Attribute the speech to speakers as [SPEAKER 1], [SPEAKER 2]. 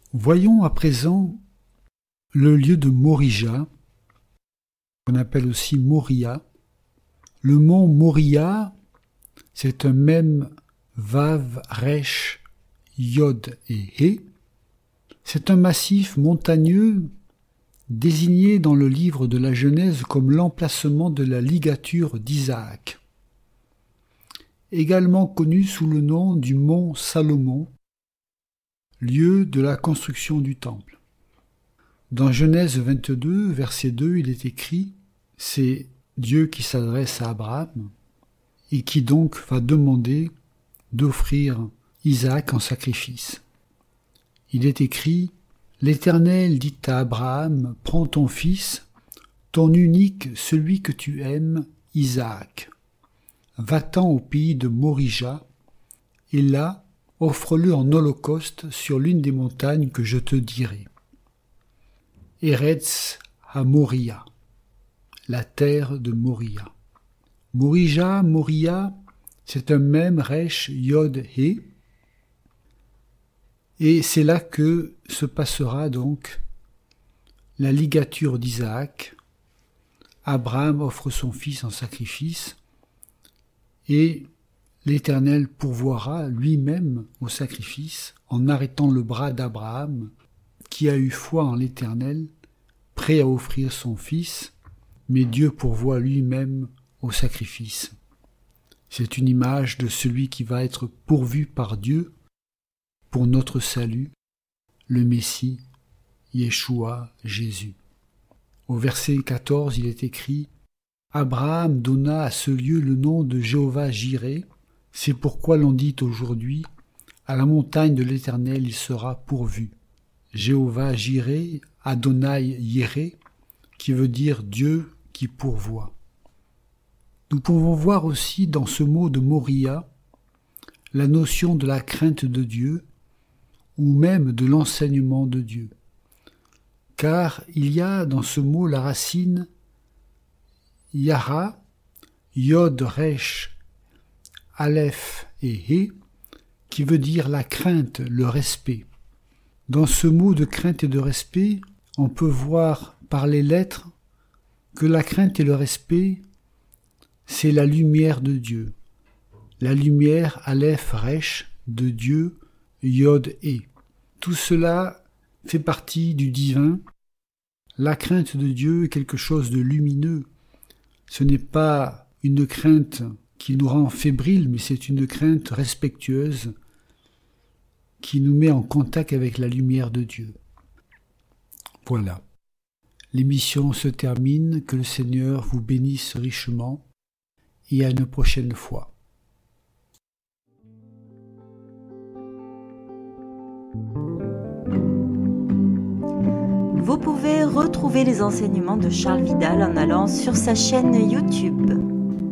[SPEAKER 1] Voyons à présent le lieu de Morija, qu'on appelle aussi Moria. Le mont Moria, c'est un même Vav, Resh, Yod et He. C'est un massif montagneux désigné dans le livre de la Genèse comme l'emplacement de la ligature d'Isaac, également connu sous le nom du mont Salomon, lieu de la construction du temple. Dans Genèse 22, verset 2, il est écrit « C'est Dieu qui s'adresse à Abraham et qui donc va demander d'offrir Isaac en sacrifice. » Il est écrit « L'Éternel dit à Abraham, prends ton fils, ton unique, celui que tu aimes, Isaac. Va-t'en au pays de Morija, et là, offre-le en holocauste sur l'une des montagnes que je te dirai. Eretz ha-Moria, la terre de Moria. Morija, Moria, c'est un même Resh, Yod, He. Et c'est là que se passera donc la ligature d'Isaac. Abraham offre son fils en sacrifice et l'Éternel pourvoira lui-même au sacrifice en arrêtant le bras d'Abraham qui a eu foi en l'Éternel, prêt à offrir son fils, mais Dieu pourvoit lui-même au sacrifice. C'est une image de celui qui va être pourvu par Dieu pour notre salut, le Messie, Yeshua, Jésus. Au verset 14, il est écrit « Abraham donna à ce lieu le nom de Jéhovah-Jireh, c'est pourquoi l'on dit aujourd'hui « À la montagne de l'Éternel il sera pourvu ». Jéhovah-Jireh, Adonai Yireh, qui veut dire Dieu qui pourvoit. Nous pouvons voir aussi dans ce mot de Moria la notion de la crainte de Dieu ou même de l'enseignement de Dieu. Car il y a dans ce mot la racine Yara, Yod, Resh, Aleph et He, qui veut dire la crainte, le respect. Dans ce mot de crainte et de respect, on peut voir par les lettres que la crainte et le respect, c'est la lumière de Dieu. La lumière, Aleph, Resh, de Dieu, Yod, He. Tout cela fait partie du divin. La crainte de Dieu est quelque chose de lumineux. Ce n'est pas une crainte qui nous rend fébriles, mais c'est une crainte respectueuse qui nous met en contact avec la lumière de Dieu. Voilà. L'émission se termine. Que le Seigneur vous bénisse richement et à une prochaine fois.
[SPEAKER 2] Vous pouvez retrouver les enseignements de Charles Vidal en allant sur sa chaîne YouTube.